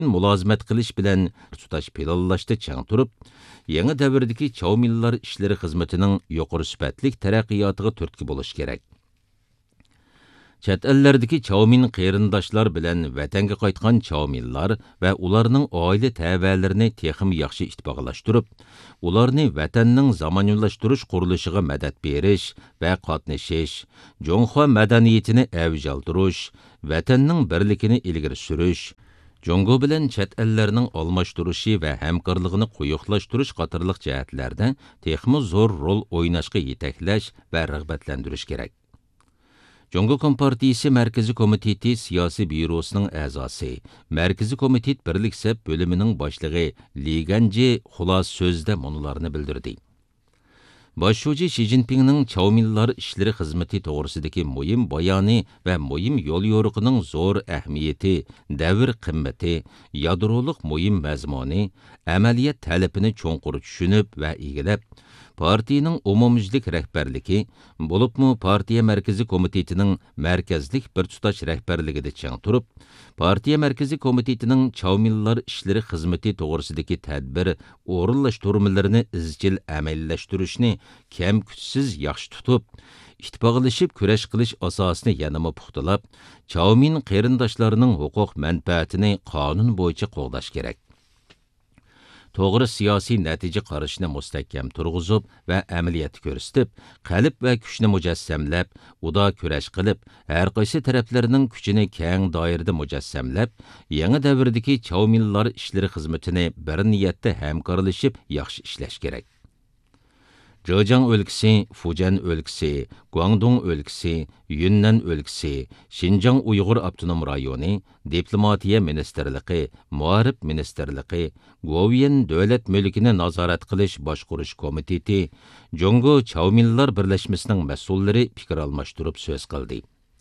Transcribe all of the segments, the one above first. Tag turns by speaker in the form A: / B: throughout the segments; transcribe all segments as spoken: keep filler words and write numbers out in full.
A: mulozimat qilish bilan tutash planlashda chang turib, yangi davrdagi Chaomillar ishlari xizmatining yuqori sifatli taraqqiyotiga turtki bo'lish kerak. Chet ellardagi Chaomin qarindoshlar bilan vatanga qaytgan Chaomillar va ularning oila ta'balarini texim yaxshi ittifoqlashtirib, ularni vatanning zamonaviylashtirish qurilishiga madad berish va qatnashish, Jonghua madaniyatini avj oltirish, vatanning birligini ilgari surish, Jongo bilan chet ellarning almashtirishi va hamkorligini quyuqlashtirish qatorliq jihatlarda texmi zo'r rol o'ynashga yetaklash va rag'batlantirish kerak. Jongo Kompartiyasi Markaziy Komiteti Siyosiy Byurosining a'zosi, Markaziy Komitet Birlik Sep bölümünün boshlig'i Li Ganji xulos so'zda munolarni bildirdi. Boshlovchi Xi Jinpingning Chaomillar ishlari xizmati to'g'risidagi muhim bayoni va muhim yo'l yo'riqining zo'r ahamiyati, davr qimmati, yadroliq muhim mazmuni, amaliyat talabini cho'nqur tushunib va egilab, partiyaning umumijlik rahbarligi, bo'libmi partiya markaziy komitetining markazlik bir tutash rahbarligida chang turib, partiya markaziy komitetining Chaomillar ishlari xizmati to'g'risidagi tadbir o'rinlashtirmalarini izchil amallashtirishni kam kuchsiz yaxshi tutib, ittifoqlashib kurash qilish asosini yanama puxtalab, Chaomin qarindoshlarining huquq manfaatini qonun bo'yicha qo'g'dash kerak. To'g'ri siyosiy natija qarashni mustahkam turg'izib va amaliyat ko'rsatib, qalb va kuchni mujassamlab, uda kurash qilib, har qaysi taraflarning kuchini keng doirada mujassamlab, yangi davrdagi Chaomillar ishlari xizmatini bir niyatda hamkorlashib yaxshi ishlash kerak. Zhejiang o'lkasi, Fujian o'lkasi, Guangdong o'lkasi, Yunnan o'lkasi, Xinjiang Uyg'ur avtonom rayoni, Diplomatiya ministerligi, Muarif ministerligi, Govian davlat mulkini nazorat qilish boshqarish komiteti, Jongo Chaomillar birlashmasining mas'ullari fikr almashtirib so'z qildi.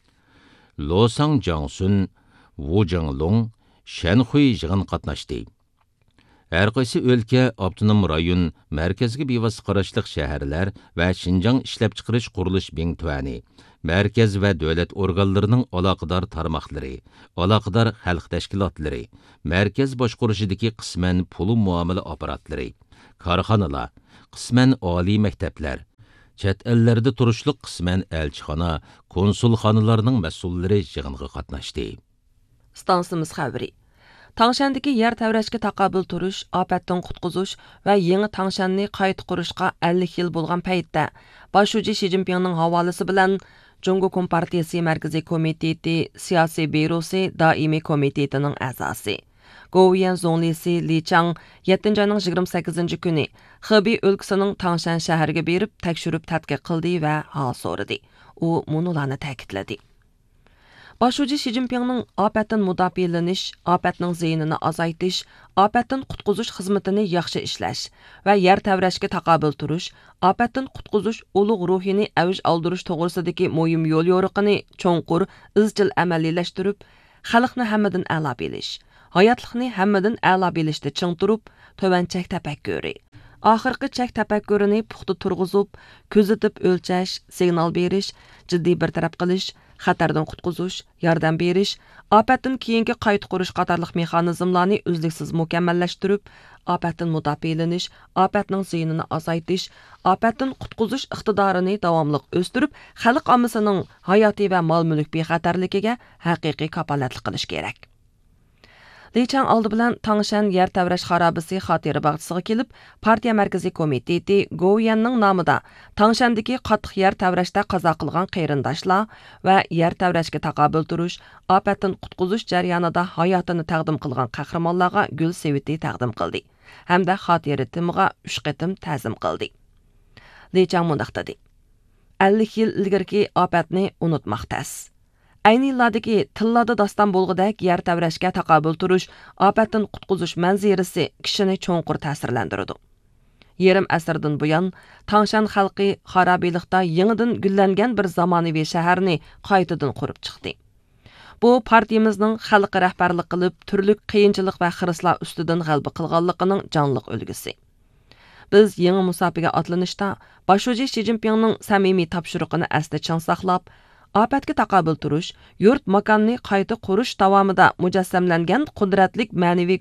A: Losang Jangsun, Wu Zhenglong, Shanhui yig'in qatnashdi. Her qaysi өлke, avtonom rayon, merkezgi bevosita qarashliq shaharlar va Xinjiang ishlab chiqarish qurilish bengtuani, merkez va davlat organlarining aloqador tarmoqlari, aloqador xalq tashkilotlari, merkez boshqarishidagi qisman pul muomala apparatlari, korxonalar, qisman oliy maktablar, chet ellarda turishliq qisman elchixona, konsulxonalarning mas'ullari yig'inga qatnashdi.
B: Stansimiz xabari. Tangshandagi yer tavrashga taqobil turish, ofatdan qutqizish va yangi Tangshanni qayta qurishga ellik yil bo'lgan paytda boshlovchi Xi Jinpingning havolasi bilan Jongo Kompartiyasi Markaziy Komiteti Siyosiy Byurosi Doimiy Komitetining a'zosi Govian Zonglisi Li Chang yettinchi oyning yigirma sakkizinchi kuni Xibey o'lkasining Tangshan shahriga berib tekshirib tadqiq qildi va hol so'radi. U munolarni ta'kidladi. Boshlovchi Xi Jinpingning ofatdan mudofialanish, ofatning ziyinini azaytish, ofatdan qutqizish xizmatini yaxshi ishlash va yer tavrashga taqobil turish, ofatdan qutqizish ulug' ruhini avj oldirish to'g'risidagi muhim yo'l yo'riqini cho'nqur, izchil amaliylashtirib, xalqni hammadan a'lo bilish, hayotlikni hammadan a'lo bilishda ching turib, tovanchak tafakkuri, oxirgi chak tafakkurini puxta turg'izib, kuzatib o'lchash, signal berish, jiddiy bartaraf qilish, xatardan qutqizish, yordam berish, ofatdan keyingi qayta qurish qatorliq mexanizmlarni uzluksiz mukammallashtirib, ofatdan mudofialanish, ofatning ziyinini azaytish, ofatdan qutqizish iqtidorini davomli o'stirib, xalq ommasining hayotiy va mol-mulk bexatarligiga haqiqiy kafolatlik qilish kerak. Li Chang oldi bilan Tangshan yer tavrash xarobasi xotira bag'chisiga kelib, partiya markaziy komiteti Govianning nomida Tangshandagi qattiq yer tavrashda qazo qilgan qarindoshlar va yer tavrashga taqobil turish, ofatdan qutqizish jarayonida hayotini taqdim qilgan qahramonlarga gul seviti taqdim qildi hamda xotira timiga uch qatim ta'zim qildi. Li Chang mundaq dedi: ellik yil ilgirki ofatni unutmoqdas. Ayni yillardagi tillada daston bo'lg'idek yer tavrashga taqobil turish, ofatdan qutqizish manzarasi kishini cho'nqur ta'sirlantirdi. Yarim asrdan buyon Tangshan xalqi xarobiylikda yangidan gullangan bir zamonaviy shaharni qaytadan qurib chiqdi. Bu partiyamizning xalqi rahbarlik qilib, turli qiyinchilik va xirislar ustidan g'alaba qilganligining jonliq ulgusi. Biz yangi musofaga otlanishda boshlovchi Xi Jinpingning samimiy topshiriqini asli chin saqlab, Ofatga taqobil turish, yurt makonini qayta qurish davomida mujassamlangan qudratlik ma'naviy